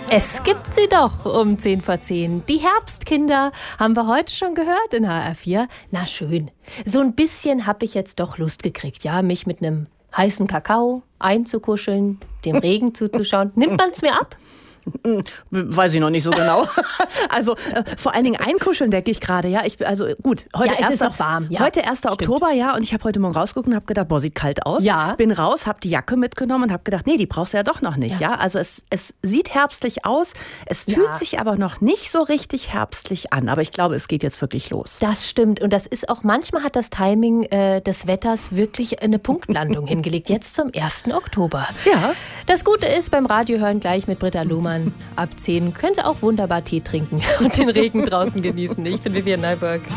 Es gibt sie doch um 10 vor 10. Die Herbstkinder haben wir heute schon gehört in HR4. Na schön. So ein bisschen habe ich jetzt doch Lust gekriegt, ja, mich mit einem heißen Kakao einzukuscheln, dem Regen zuzuschauen. Nimmt man es mir ab? Weiß ich noch nicht so genau. Also vor allen Dingen einkuscheln, denke ich gerade. Ja, gut. Heute ja, es ist noch warm. Ja, heute 1. Oktober, ja. Und ich habe heute Morgen rausgeguckt und habe gedacht, boah, sieht kalt aus. Ja. Bin raus, habe die Jacke mitgenommen und habe gedacht, nee, die brauchst du ja doch noch nicht. Ja, also es sieht herbstlich aus. Es fühlt sich aber noch nicht so richtig herbstlich an. Aber ich glaube, es geht jetzt wirklich los. Das stimmt. Und das ist auch, manchmal hat das Timing des Wetters wirklich eine Punktlandung hingelegt. Jetzt zum 1. Oktober. Ja. Das Gute ist, beim Radio hören gleich mit Britta Lohmann ab 10 können Sie auch wunderbar Tee trinken und den Regen draußen genießen. Ich bin Vivian Neuburg.